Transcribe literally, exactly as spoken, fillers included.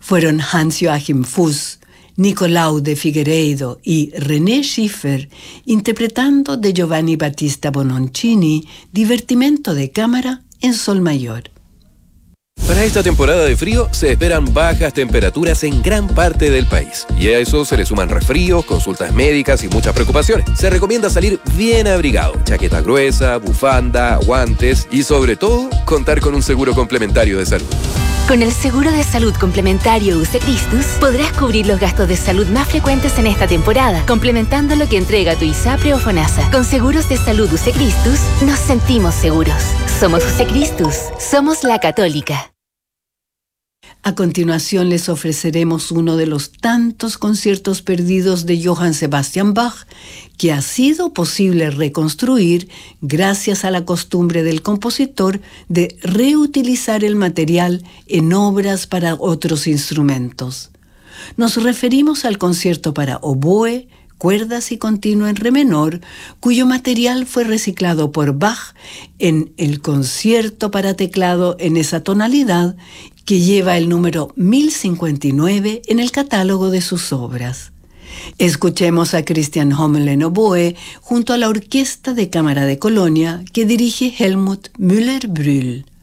Fueron Hans-Joachim Fuss, Nicolau de Figueiredo y René Schiffer interpretando de Giovanni Battista Bononcini Divertimento de cámara en sol mayor. Para esta temporada de frío se esperan bajas temperaturas en gran parte del país. Y a eso se le suman resfríos, consultas médicas y muchas preocupaciones. Se recomienda salir bien abrigado, chaqueta gruesa, bufanda, guantes y sobre todo contar con un seguro complementario de salud. Con el seguro de salud complementario U C Christus podrás cubrir los gastos de salud más frecuentes en esta temporada, complementando lo que entrega tu ISAPRE o FONASA. Con seguros de salud U C Christus nos sentimos seguros. Somos U C Christus, somos la Católica. A continuación les ofreceremos uno de los tantos conciertos perdidos de Johann Sebastian Bach que ha sido posible reconstruir gracias a la costumbre del compositor de reutilizar el material en obras para otros instrumentos. Nos referimos al concierto para oboe, cuerdas y continuo en re menor, cuyo material fue reciclado por Bach en el concierto para teclado en esa tonalidad que lleva el número mil cincuenta y nueve en el catálogo de sus obras. Escuchemos a Christian Hommel en oboe junto a la Orquesta de Cámara de Colonia que dirige Helmut Müller-Brühl.